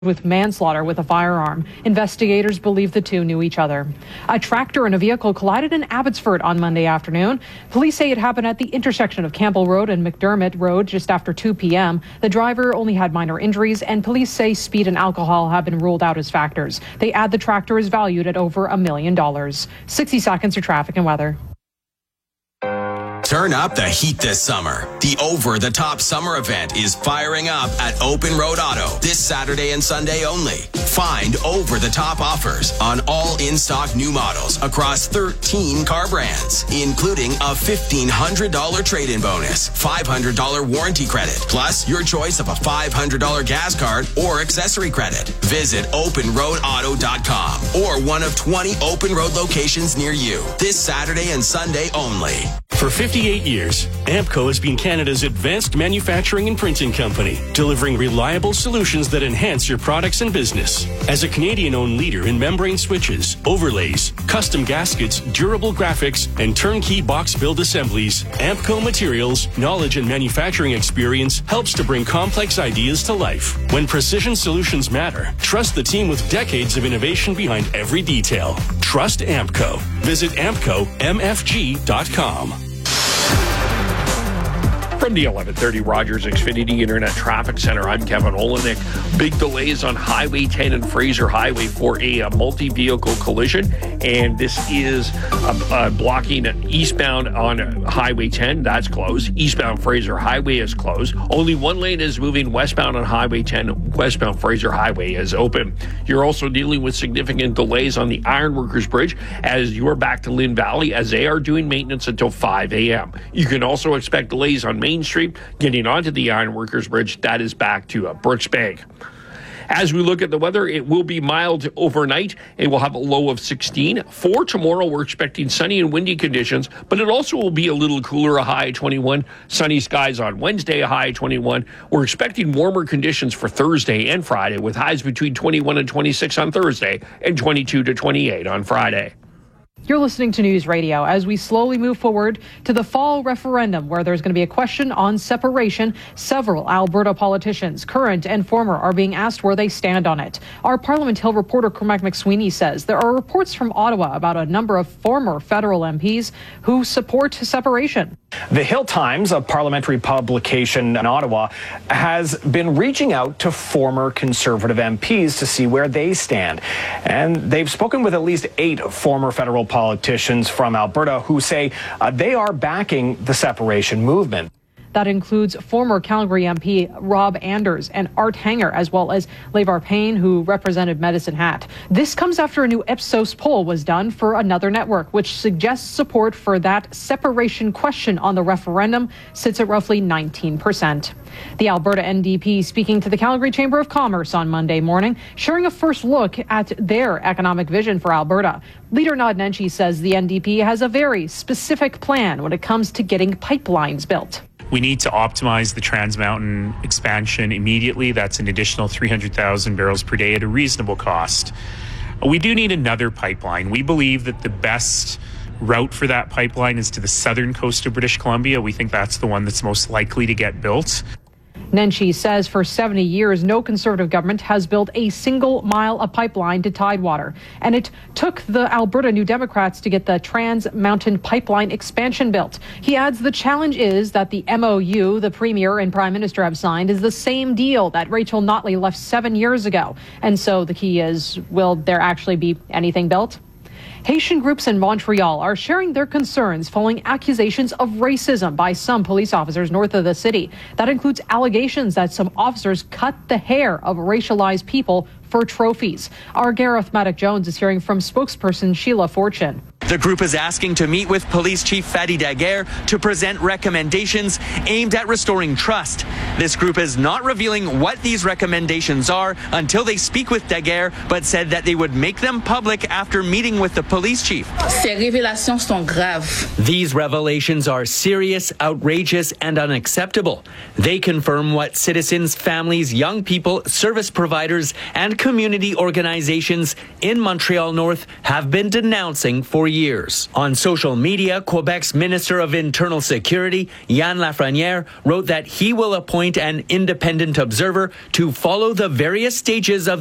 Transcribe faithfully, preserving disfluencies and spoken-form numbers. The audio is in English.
with manslaughter with a firearm. Investigators believe the two knew each other. A tractor and a vehicle collided in Abbotsford on Monday afternoon. Police say it happened at the intersection of Campbell Road and McDermott Road just after two p.m. The driver only had minor injuries, and police say speed and alcohol have been ruled out as factors. They add the tractor is valued at over a million dollars. sixty seconds of traffic and weather. Turn up the heat this summer. The over-the-top summer event is firing up at Open Road Auto this Saturday and Sunday only. Find over-the-top offers on all in-stock new models across thirteen car brands, including a fifteen hundred dollars trade-in bonus, five hundred dollars warranty credit, plus your choice of a five hundred dollars gas card or accessory credit. Visit open road auto dot com or one of twenty Open Road locations near you this Saturday and Sunday only. For fifty-eight years, Ampco has been Canada's advanced manufacturing and printing company, delivering reliable solutions that enhance your products and business. As a Canadian-owned leader in membrane switches, overlays, custom gaskets, durable graphics, and turnkey box build assemblies, Ampco Materials' knowledge and manufacturing experience helps to bring complex ideas to life. When precision solutions matter, trust the team with decades of innovation behind every detail. Trust Ampco. Visit ampco m f g dot com. From the eleven thirty Rogers Xfinity Internet Traffic Center, I'm Kevin Olenek. Big delays on Highway ten and Fraser Highway for a, a multi-vehicle collision, and this is uh, uh, blocking eastbound on Highway ten. That's closed. Eastbound Fraser Highway is closed. Only one lane is moving westbound on Highway ten. Westbound Fraser Highway is open. You're also dealing with significant delays on the Ironworkers Bridge as you're back to Lynn Valley as they are doing maintenance until five a.m. You can also expect delays on Main Street getting onto the Ironworkers Bridge. That is back to uh, Brooks Bank. As we look at the weather, it will be mild overnight. It will have a low of sixteen. For tomorrow, we're expecting sunny and windy conditions, but it also will be a little cooler, a high twenty-one. Sunny skies on Wednesday, a high twenty-one. We're expecting warmer conditions for Thursday and Friday with highs between twenty-one and twenty-six on Thursday and twenty-two to twenty-eight on Friday. You're listening to News Radio as we slowly move forward to the fall referendum, where there's going to be a question on separation. Several Alberta politicians, current and former, are being asked where they stand on it. Our Parliament Hill reporter Cormac McSweeney says there are reports from Ottawa about a number of former federal M Ps who support separation. The Hill Times, a parliamentary publication in Ottawa, has been reaching out to former Conservative M Ps to see where they stand. And they've spoken with at least eight former federal politicians from Alberta who say uh, they are backing the separation movement. That includes former Calgary M P Rob Anders and Art Hanger, as well as Levar Payne, who represented Medicine Hat. This comes after a new Ipsos poll was done for another network, which suggests support for that separation question on the referendum sits at roughly nineteen percent. The Alberta N D P speaking to the Calgary Chamber of Commerce on Monday morning, sharing a first look at their economic vision for Alberta. Leader Nod Nenshi says the N D P has a very specific plan when it comes to getting pipelines built. We need to optimize the Trans Mountain expansion immediately. That's an additional three hundred thousand barrels per day at a reasonable cost. We do need another pipeline. We believe that the best route for that pipeline is to the southern coast of British Columbia. We think that's the one that's most likely to get built. Nenshi says for seventy years, no Conservative government has built a single mile of pipeline to Tidewater. And it took the Alberta New Democrats to get the Trans Mountain Pipeline expansion built. He adds the challenge is that the M O U the Premier and Prime Minister have signed is the same deal that Rachel Notley left seven years ago. And so the key is, will there actually be anything built? Haitian groups in Montreal are sharing their concerns following accusations of racism by some police officers north of the city. That includes allegations that some officers cut the hair of racialized people for trophies. Our Gareth Maddock-Jones is hearing from spokesperson Sheila Fortune. The group is asking to meet with Police Chief Fadi Daguerre to present recommendations aimed at restoring trust. This group is not revealing what these recommendations are until they speak with Daguerre, but said that they would make them public after meeting with the police chief. Ces révélations sont graves. These revelations are serious, outrageous, and unacceptable. They confirm what citizens, families, young people, service providers, and community organizations in Montreal North have been denouncing for years. On social media, Quebec's Minister of Internal Security, Yann Lafrenière, wrote that he will appoint an independent observer to follow the various stages of